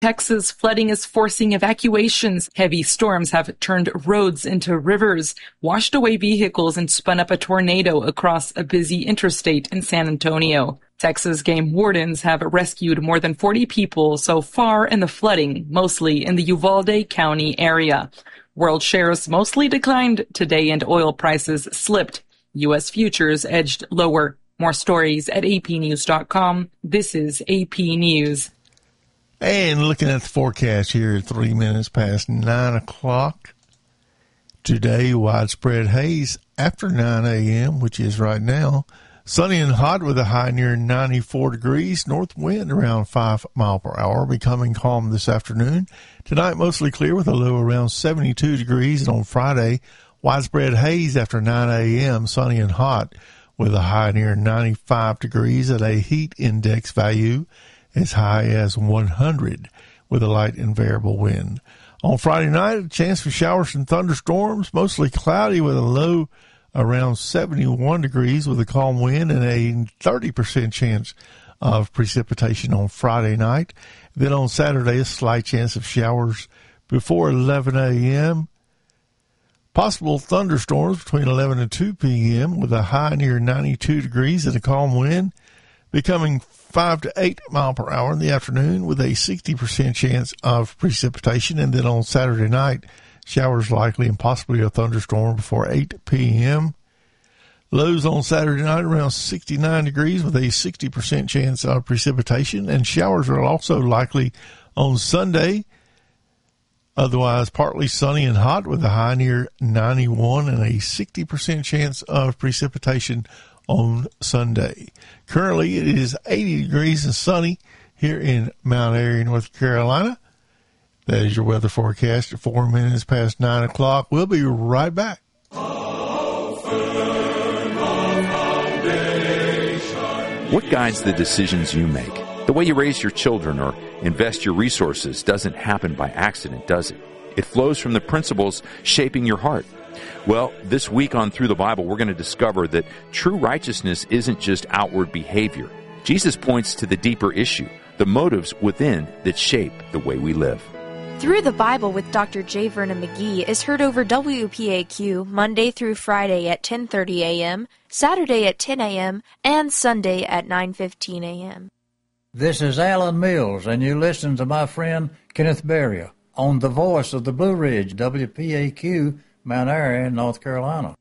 Texas, flooding is forcing evacuations. Heavy storms have turned roads into rivers, washed away vehicles, and spun up a tornado across a busy interstate in San Antonio. Texas game wardens have rescued more than 40 people so far in the flooding, mostly in the Uvalde County area. World shares mostly declined today and oil prices slipped. U.S. futures edged lower. More stories at apnews.com. This is AP News. And looking at the forecast here at 3 minutes past 9 o'clock. Today, widespread haze after 9 a.m., which is right now. Sunny and hot with a high near 94 degrees. North wind around 5 miles per hour, becoming calm this afternoon. Tonight, mostly clear with a low around 72 degrees. And on Friday, widespread haze after 9 a.m., sunny and hot with a high near 95 degrees at a heat index value as high as 100 with a light and variable wind. On Friday night, a chance for showers and thunderstorms, mostly cloudy with a low around 71 degrees with a calm wind and a 30% chance of precipitation on Friday night. Then on Saturday, a slight chance of showers before 11 a.m. Possible thunderstorms between 11 and 2 p.m. with a high near 92 degrees and a calm wind, becoming 5 to 8 miles per hour in the afternoon with a 60% chance of precipitation. And then on Saturday night, showers likely and possibly a thunderstorm before 8 p.m. Lows on Saturday night around 69 degrees with a 60% chance of precipitation. And showers are also likely on Sunday. Otherwise, partly sunny and hot with a high near 91 and a 60% chance of precipitation on Sunday. Currently, it is 80 degrees and sunny here in Mount Airy, North Carolina. That is your weather forecast at 4 minutes past 9 o'clock. We'll be right back. What guides the decisions you make? The way you raise your children or invest your resources doesn't happen by accident, does it? It flows from the principles shaping your heart. Well, this week on Through the Bible, we're going to discover that true righteousness isn't just outward behavior. Jesus points to the deeper issue, the motives within that shape the way we live. Through the Bible with Dr. J. Vernon McGee is heard over WPAQ Monday through Friday at 10:30 a.m., Saturday at 10 a.m., and Sunday at 9:15 a.m. This is Alan Mills, and you listen to my friend Kenneth Berria on the voice of the Blue Ridge, WPAQ, Mount Airy, North Carolina.